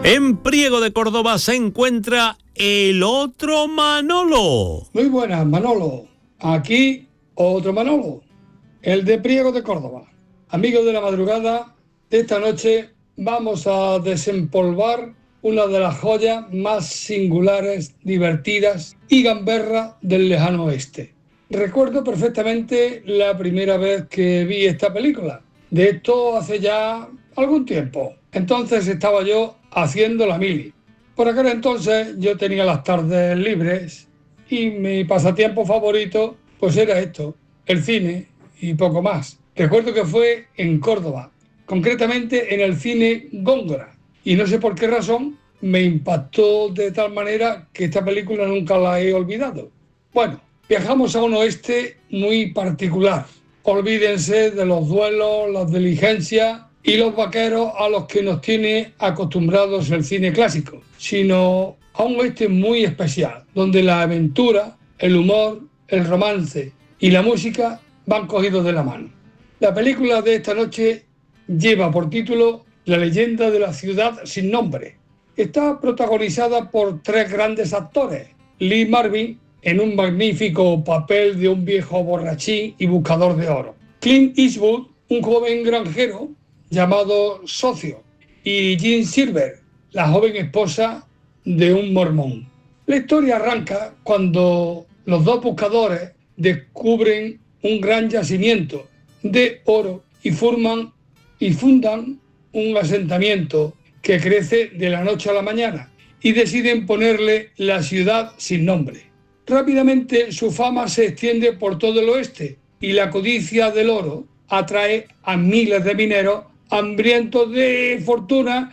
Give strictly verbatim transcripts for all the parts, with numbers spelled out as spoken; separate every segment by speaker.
Speaker 1: En Priego de Córdoba se encuentra el otro Manolo.
Speaker 2: Muy buenas, Manolo. Aquí otro Manolo, el de Priego de Córdoba. Amigos de la madrugada, esta noche vamos a desempolvar una de las joyas más singulares, divertidas y gamberras del lejano oeste. Recuerdo perfectamente la primera vez que vi esta película. De esto hace ya algún tiempo. Entonces estaba yo haciendo la mili. Por aquel entonces yo tenía las tardes libres y mi pasatiempo favorito pues era esto, el cine y poco más. Recuerdo que fue en Córdoba, concretamente en el cine Góngora, y no sé por qué razón me impactó de tal manera que esta película nunca la he olvidado. Bueno, viajamos a un oeste muy particular. Olvídense de los duelos, las diligencias y los vaqueros a los que nos tiene acostumbrados el cine clásico, sino a un oeste muy especial, donde la aventura, el humor, el romance y la música van cogidos de la mano. La película de esta noche lleva por título La leyenda de la ciudad sin nombre. Está protagonizada por tres grandes actores. Lee Marvin, en un magnífico papel de un viejo borrachín y buscador de oro. Clint Eastwood, un joven granjero llamado Socio. Y Jean Silver, la joven esposa de un mormón. La historia arranca cuando los dos buscadores descubren un gran yacimiento de oro y forman y fundan un asentamiento que crece de la noche a la mañana y deciden ponerle la ciudad sin nombre. Rápidamente su fama se extiende por todo el oeste y la codicia del oro atrae a miles de mineros hambrientos de fortuna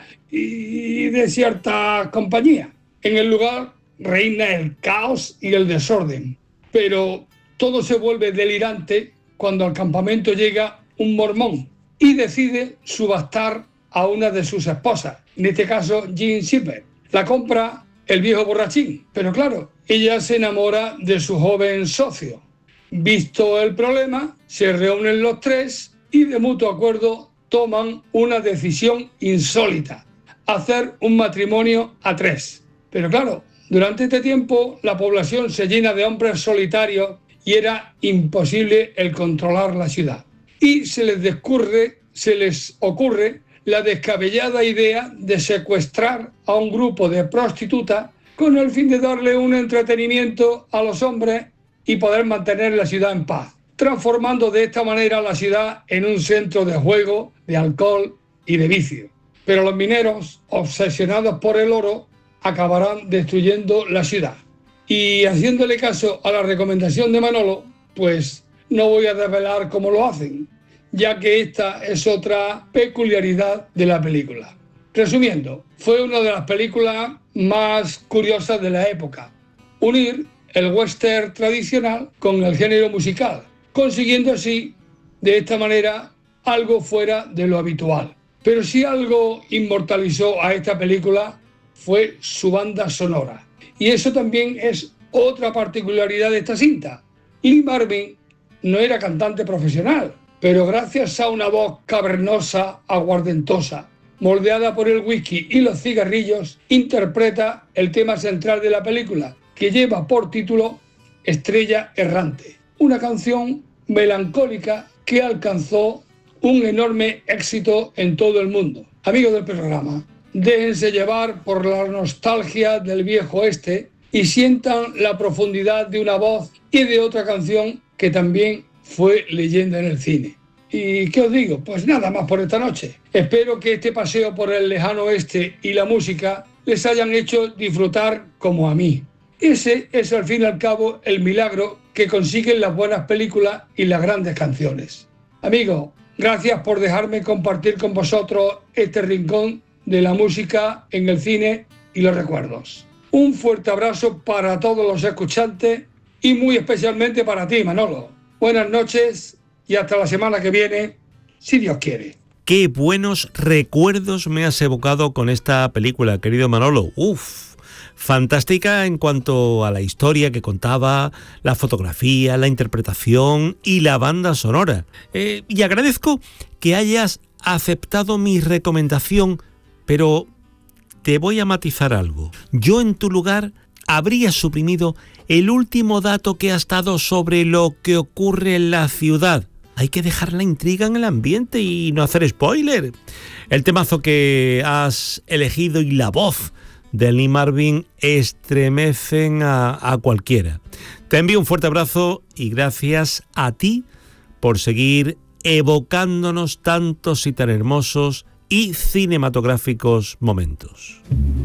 Speaker 2: y de cierta compañía. En el lugar reina el caos y el desorden, pero todo se vuelve delirante cuando al campamento llega un mormón y decide subastar a una de sus esposas, en este caso Jean Silver. La compra el viejo borrachín, pero claro, ella se enamora de su joven socio. Visto el problema, se reúnen los tres y de mutuo acuerdo toman una decisión insólita: hacer un matrimonio a tres. Pero claro, durante este tiempo la población se llena de hombres solitarios y era imposible el controlar la ciudad. Y se les descurre, se les ocurre la descabellada idea de secuestrar a un grupo de prostitutas con el fin de darle un entretenimiento a los hombres y poder mantener la ciudad en paz, transformando de esta manera la ciudad en un centro de juego, de alcohol y de vicio. Pero los mineros, obsesionados por el oro, acabarán destruyendo la ciudad. Y haciéndole caso a la recomendación de Manolo, pues no voy a desvelar cómo lo hacen, ya que esta es otra peculiaridad de la película. Resumiendo, fue una de las películas más curiosas de la época: unir el western tradicional con el género musical, consiguiendo así, de esta manera, algo fuera de lo habitual. Pero si algo inmortalizó a esta película fue su banda sonora. Y eso también es otra particularidad de esta cinta. Lee Marvin no era cantante profesional, pero gracias a una voz cavernosa, aguardentosa, moldeada por el whisky y los cigarrillos, interpreta el tema central de la película, que lleva por título Estrella Errante, una canción melancólica que alcanzó un enorme éxito en todo el mundo. Amigos del programa, déjense llevar por la nostalgia del viejo oeste y sientan la profundidad de una voz y de otra canción que también fue leyenda en el cine. ¿Y qué os digo? Pues nada más por esta noche. Espero que este paseo por el lejano oeste y la música les hayan hecho disfrutar como a mí. Ese es al fin y al cabo el milagro que consiguen las buenas películas y las grandes canciones. Amigos, gracias por dejarme compartir con vosotros este rincón de la música en el cine y los recuerdos. Un fuerte abrazo para todos los escuchantes y muy especialmente para ti, Manolo. Buenas noches y hasta la semana que viene, si Dios quiere.
Speaker 1: Qué buenos recuerdos me has evocado con esta película, querido Manolo. Uf, fantástica en cuanto a la historia que contaba, la fotografía, la interpretación y la banda sonora. Eh, y agradezco que hayas aceptado mi recomendación, pero te voy a matizar algo. Yo en tu lugar habría suprimido el último dato que has dado sobre lo que ocurre en la ciudad. Hay que dejar la intriga en el ambiente y no hacer spoiler. El temazo que has elegido y la voz de Lee Marvin estremecen a, a cualquiera. Te envío un fuerte abrazo y gracias a ti por seguir evocándonos tantos y tan hermosos y cinematográficos momentos.